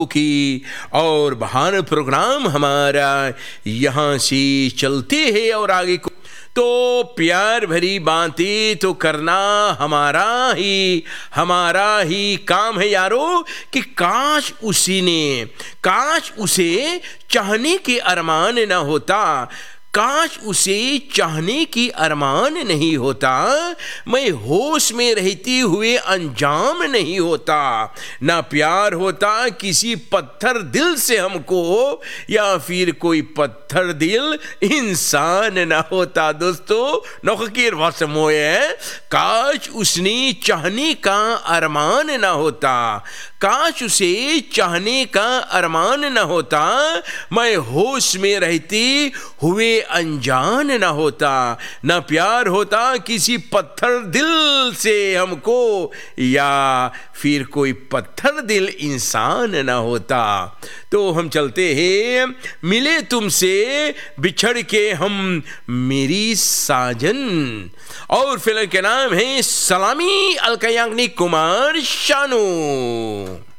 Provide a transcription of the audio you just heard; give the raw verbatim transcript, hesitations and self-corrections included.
की और महान प्रोग्राम हमारा यहाँ से चलते हैं और आगे को तो प्यार भरी बातें तो करना हमारा ही हमारा ही काम है यारो कि काश उसी ने काश उसे चाहने के अरमान न होता, काश उसे चाहने की अरमान नहीं होता, मैं होश में रहते हुए अंजाम नहीं होता, ना प्यार होता किसी पत्थर दिल से हमको, या फिर कोई पत्थर दिल इंसान ना होता। दोस्तों नौकीर वासमोय है, काश उसने चाहने का अरमान ना होता, काश उसे चाहने का अरमान न होता, मैं होश में रहते हुए अनजान न होता, न प्यार होता किसी पत्थर दिल से हमको, या फिर कोई पत्थर दिल इंसान न होता। तो हम चलते हैं, मिले तुमसे बिछड़ के हम मेरी साजन, और फिल्म के नाम है सलामी अलका याग्निक कुमार शानू।